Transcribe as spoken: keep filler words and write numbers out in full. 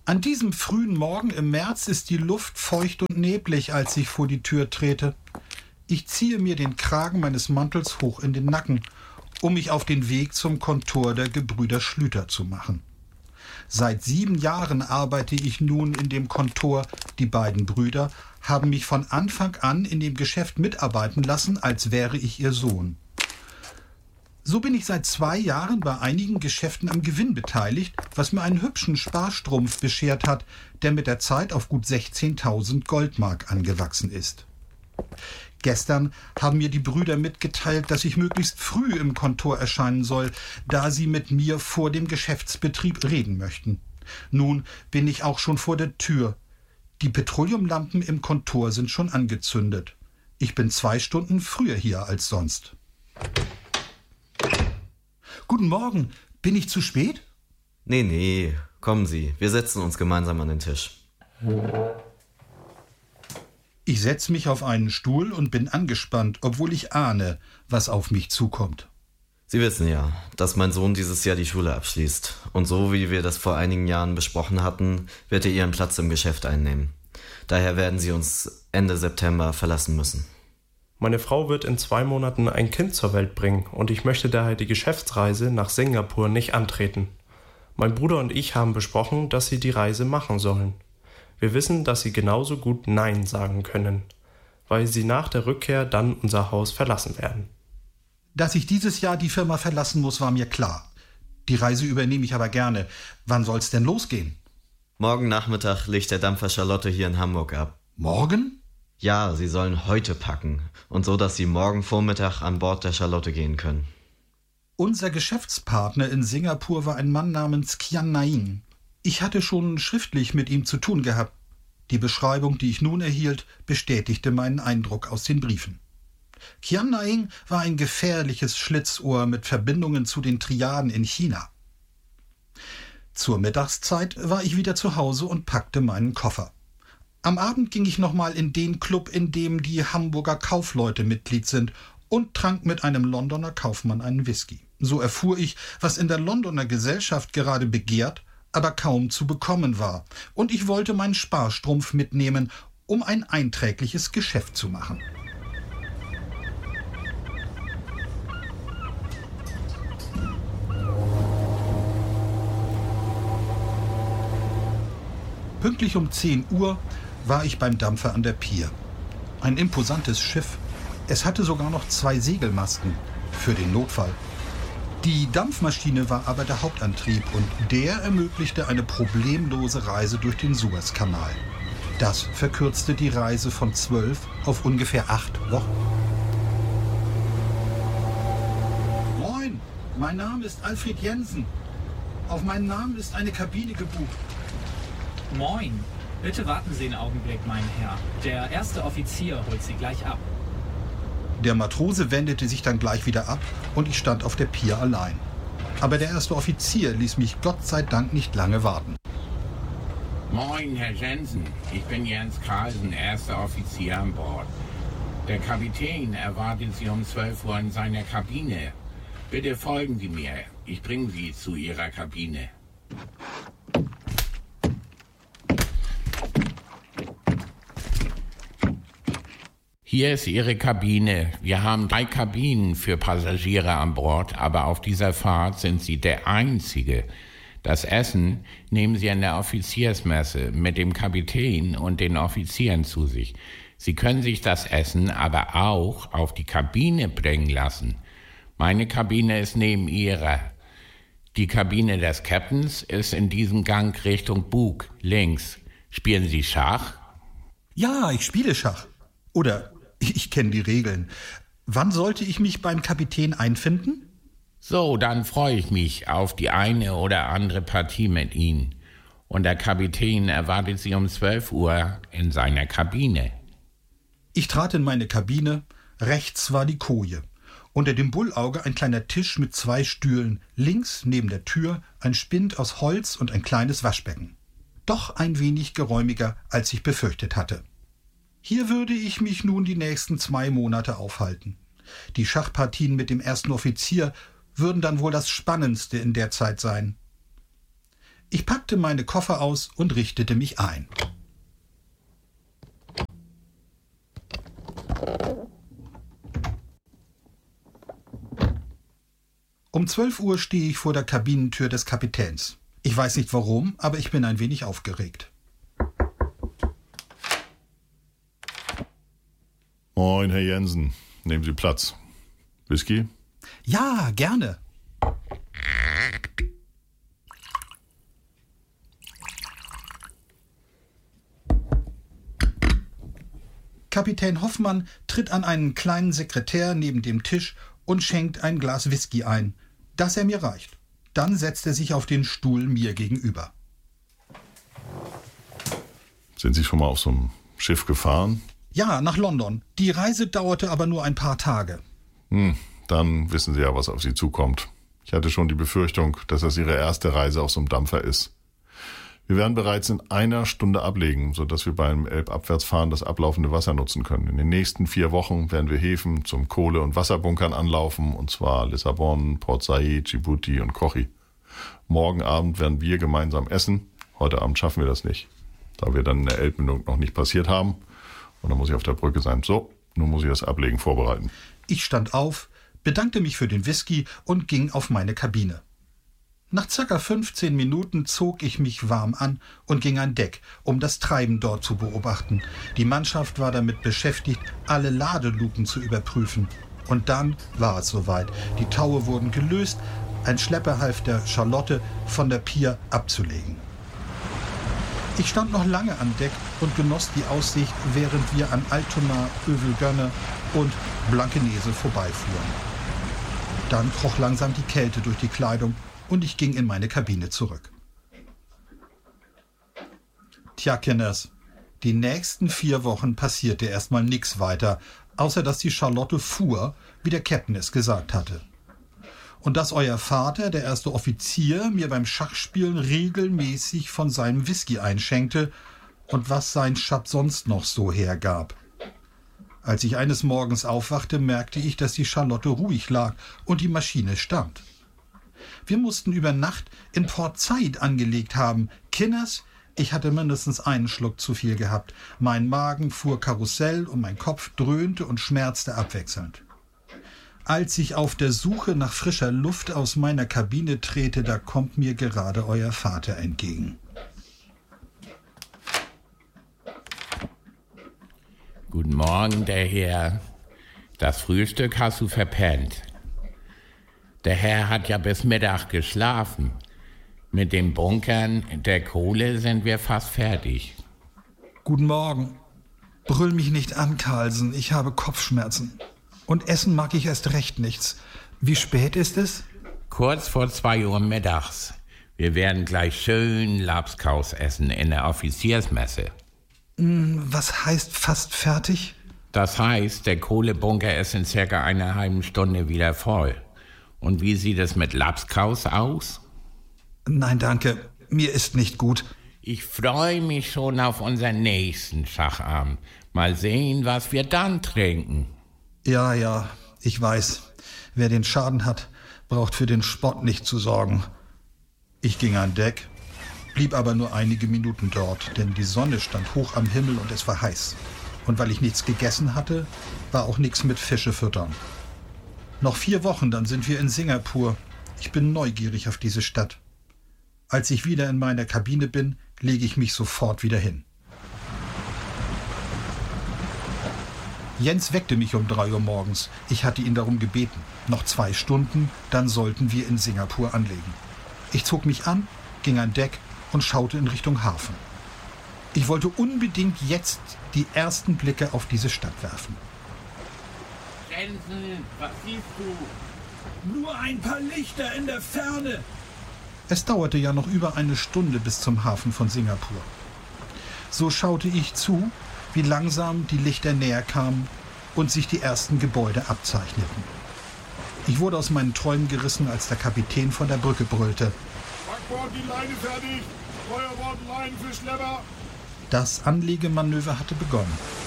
An diesem frühen Morgen im März ist die Luft feucht und neblig, als ich vor die Tür trete. Ich ziehe mir den Kragen meines Mantels hoch in den Nacken, um mich auf den Weg zum Kontor der Gebrüder Schlüter zu machen. Seit sieben Jahren arbeite ich nun in dem Kontor. Die beiden Brüder haben mich von Anfang an in dem Geschäft mitarbeiten lassen, als wäre ich ihr Sohn. So bin ich seit zwei Jahren bei einigen Geschäften am Gewinn beteiligt, was mir einen hübschen Sparstrumpf beschert hat, der mit der Zeit auf gut sechzehntausend Goldmark angewachsen ist. Gestern haben mir die Brüder mitgeteilt, dass ich möglichst früh im Kontor erscheinen soll, da sie mit mir vor dem Geschäftsbetrieb reden möchten. Nun bin ich auch schon vor der Tür. Die Petroleumlampen im Kontor sind schon angezündet. Ich bin zwei Stunden früher hier als sonst. Guten Morgen. Bin ich zu spät? Nee, nee. Kommen Sie. Wir setzen uns gemeinsam an den Tisch. Ich setze mich auf einen Stuhl und bin angespannt, obwohl ich ahne, was auf mich zukommt. Sie wissen ja, dass mein Sohn dieses Jahr die Schule abschließt. Und so wie wir das vor einigen Jahren besprochen hatten, wird er Ihren Platz im Geschäft einnehmen. Daher werden Sie uns Ende September verlassen müssen. Meine Frau wird in zwei Monaten ein Kind zur Welt bringen und ich möchte daher die Geschäftsreise nach Singapur nicht antreten. Mein Bruder und ich haben besprochen, dass Sie die Reise machen sollen. Wir wissen, dass Sie genauso gut Nein sagen können, weil Sie nach der Rückkehr dann unser Haus verlassen werden. Dass ich dieses Jahr die Firma verlassen muss, war mir klar. Die Reise übernehme ich aber gerne. Wann soll's denn losgehen? Morgen Nachmittag legt der Dampfer Charlotte hier in Hamburg ab. Morgen? Ja, Sie sollen heute packen und so, dass Sie morgen Vormittag an Bord der Charlotte gehen können. Unser Geschäftspartner in Singapur war ein Mann namens Kian Naing. Ich hatte schon schriftlich mit ihm zu tun gehabt. Die Beschreibung, die ich nun erhielt, bestätigte meinen Eindruck aus den Briefen. Kian Naing war ein gefährliches Schlitzohr mit Verbindungen zu den Triaden in China. Zur Mittagszeit war ich wieder zu Hause und packte meinen Koffer. Am Abend ging ich nochmal in den Club, in dem die Hamburger Kaufleute Mitglied sind, und trank mit einem Londoner Kaufmann einen Whisky. So erfuhr ich, was in der Londoner Gesellschaft gerade begehrt, aber kaum zu bekommen war, und ich wollte meinen Sparstrumpf mitnehmen, um ein einträgliches Geschäft zu machen. Pünktlich um zehn Uhr war ich beim Dampfer an der Pier. Ein imposantes Schiff. Es hatte sogar noch zwei Segelmasten für den Notfall. Die Dampfmaschine war aber der Hauptantrieb und der ermöglichte eine problemlose Reise durch den Suezkanal. Das verkürzte die Reise von zwölf auf ungefähr acht Wochen. Moin, mein Name ist Alfred Jensen. Auf meinen Namen ist eine Kabine gebucht. Moin. Bitte warten Sie einen Augenblick, mein Herr. Der erste Offizier holt Sie gleich ab. Der Matrose wendete sich dann gleich wieder ab und ich stand auf der Pier allein. Aber der erste Offizier ließ mich Gott sei Dank nicht lange warten. Moin, Herr Jensen. Ich bin Jens Carlsen, erster Offizier an Bord. Der Kapitän erwartet Sie um zwölf Uhr in seiner Kabine. Bitte folgen Sie mir. Ich bringe Sie zu Ihrer Kabine. Hier ist Ihre Kabine. Wir haben drei Kabinen für Passagiere an Bord, aber auf dieser Fahrt sind Sie der Einzige. Das Essen nehmen Sie an der Offiziersmesse mit dem Kapitän und den Offizieren zu sich. Sie können sich das Essen aber auch auf die Kabine bringen lassen. Meine Kabine ist neben Ihrer. Die Kabine des Captains ist in diesem Gang Richtung Bug, links. Spielen Sie Schach? Ja, ich spiele Schach. Oder ich, ich kenne die Regeln. Wann sollte ich mich beim Kapitän einfinden? So, dann freue ich mich auf die eine oder andere Partie mit Ihnen. Und der Kapitän erwartet Sie um zwölf Uhr in seiner Kabine. Ich trat in meine Kabine. Rechts war die Koje. Unter dem Bullauge ein kleiner Tisch mit zwei Stühlen. Links, neben der Tür, ein Spind aus Holz und ein kleines Waschbecken. Doch ein wenig geräumiger, als ich befürchtet hatte. Hier würde ich mich nun die nächsten zwei Monate aufhalten. Die Schachpartien mit dem ersten Offizier würden dann wohl das Spannendste in der Zeit sein. Ich packte packte meine Koffer aus und richtete mich ein. Um zwölf Uhr stehe ich vor der Kabinentür des Kapitäns. Ich weiß nicht warum, aber ich bin ein wenig aufgeregt. Moin, Herr Jensen. Nehmen Sie Platz. Whisky? Ja, gerne. Kapitän Hoffmann tritt an einen kleinen Sekretär neben dem Tisch und schenkt ein Glas Whisky ein, das er mir reicht. Dann setzt er sich auf den Stuhl mir gegenüber. Sind Sie schon mal auf so einem Schiff gefahren? Ja, nach London. Die Reise dauerte aber nur ein paar Tage. Hm, dann wissen Sie ja, was auf Sie zukommt. Ich hatte schon die Befürchtung, dass das Ihre erste Reise auf so einem Dampfer ist. Wir werden bereits in einer Stunde ablegen, sodass wir beim Elbabwärtsfahren das ablaufende Wasser nutzen können. In den nächsten vier Wochen werden wir Häfen zum Kohle- und Wasserbunkern anlaufen, und zwar Lissabon, Port Said, Djibouti und Kochi. Morgen Abend werden wir gemeinsam essen. Heute Abend schaffen wir das nicht, da wir dann in der Elbmündung noch nicht passiert haben. Und dann muss ich auf der Brücke sein. So, nun muss ich das Ablegen vorbereiten. Ich stand auf, bedankte mich für den Whisky und ging auf meine Kabine. Nach ca. fünfzehn Minuten zog ich mich warm an und ging an Deck, um das Treiben dort zu beobachten. Die Mannschaft war damit beschäftigt, alle Ladeluken zu überprüfen. Und dann war es soweit. Die Taue wurden gelöst, ein Schlepper half der Charlotte von der Pier abzulegen. Ich stand noch lange an Deck und genoss die Aussicht, während wir an Altona, Övelgönne und Blankenese vorbeifuhren. Dann kroch langsam die Kälte durch die Kleidung und ich ging in meine Kabine zurück. Tja, Kinders, die nächsten vier Wochen passierte erstmal nichts weiter, außer dass die Charlotte fuhr, wie der Captain es gesagt hatte. Und dass euer Vater, der erste Offizier, mir beim Schachspielen regelmäßig von seinem Whisky einschenkte und was sein Schatz sonst noch so hergab. Als ich eines Morgens aufwachte, merkte ich, dass die Charlotte ruhig lag und die Maschine stand. Wir mussten über Nacht in Port Said angelegt haben. Kinders, ich hatte mindestens einen Schluck zu viel gehabt. Mein Magen fuhr Karussell und mein Kopf dröhnte und schmerzte abwechselnd. Als ich auf der Suche nach frischer Luft aus meiner Kabine trete, da kommt mir gerade euer Vater entgegen. Guten Morgen, der Herr. Das Frühstück hast du verpennt. Der Herr hat ja bis Mittag geschlafen. Mit den Bunkern der Kohle sind wir fast fertig. Guten Morgen. Brüll mich nicht an, Carlsen. Ich habe Kopfschmerzen. Und essen mag ich erst recht nichts. Wie spät ist es? Kurz vor zwei Uhr mittags. Wir werden gleich schön Labskaus essen in der Offiziersmesse. Was heißt fast fertig? Das heißt, der Kohlebunker ist in circa einer halben Stunde wieder voll. Und wie sieht es mit Labskaus aus? Nein, danke. Mir ist nicht gut. Ich freue mich schon auf unseren nächsten Schachabend. Mal sehen, was wir dann trinken. Ja, ja, ich weiß. Wer den Schaden hat, braucht für den Spott nicht zu sorgen. Ich ging an Deck, blieb aber nur einige Minuten dort, denn die Sonne stand hoch am Himmel und es war heiß. Und weil ich nichts gegessen hatte, war auch nichts mit Fische füttern. Noch vier Wochen, dann sind wir in Singapur. Ich bin neugierig auf diese Stadt. Als ich wieder in meiner Kabine bin, lege ich mich sofort wieder hin. Jens weckte mich um drei Uhr morgens. Ich hatte ihn darum gebeten. Noch zwei Stunden, dann sollten wir in Singapur anlegen. Ich zog mich an, ging an Deck und schaute in Richtung Hafen. Ich wollte unbedingt jetzt die ersten Blicke auf diese Stadt werfen. Jensen, was siehst du? Nur ein paar Lichter in der Ferne. Es dauerte ja noch über eine Stunde bis zum Hafen von Singapur. So schaute ich zu, wie langsam die Lichter näher kamen und sich die ersten Gebäude abzeichneten. Ich wurde aus meinen Träumen gerissen, als der Kapitän von der Brücke brüllte. Backbord, die Leine fertig! Steuerbord, Leinen für Schlepper! Das Anlegemanöver hatte begonnen.